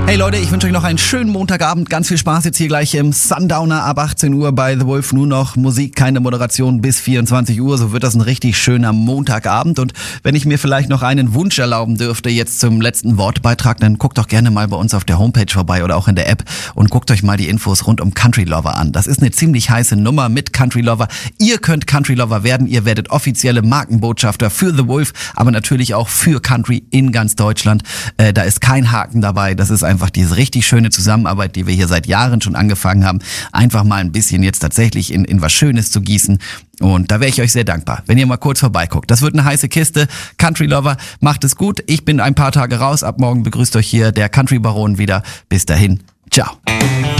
Hey Leute, ich wünsche euch noch einen schönen Montagabend. Ganz viel Spaß jetzt hier gleich im Sundowner ab 18 Uhr bei The Wolf. Nur noch Musik, keine Moderation bis 24 Uhr. So wird das ein richtig schöner Montagabend. Und wenn ich mir vielleicht noch einen Wunsch erlauben dürfte jetzt zum letzten Wortbeitrag, dann guckt doch gerne mal bei uns auf der Homepage vorbei oder auch in der App und guckt euch mal die Infos rund um Country Lover an. Das ist eine ziemlich heiße Nummer mit Country Lover. Ihr könnt Country Lover werden. Ihr werdet offizielle Markenbotschafter für The Wolf, aber natürlich auch für Country in ganz Deutschland. Da ist kein Haken dabei. Das ist einfach diese richtig schöne Zusammenarbeit, die wir hier seit Jahren schon angefangen haben, einfach mal ein bisschen jetzt tatsächlich in was Schönes zu gießen. Und da wäre ich euch sehr dankbar, wenn ihr mal kurz vorbeiguckt. Das wird eine heiße Kiste. Country Lover, macht es gut. Ich bin ein paar Tage raus. Ab morgen begrüßt euch hier der Country Baron wieder. Bis dahin, ciao.